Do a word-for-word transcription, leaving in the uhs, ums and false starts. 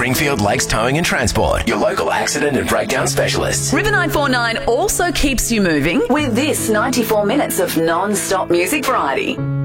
Springfield Lakes Towing and Transport, your local accident and breakdown specialists. River nine four nine also keeps you moving with this ninety-four minutes of non-stop music variety.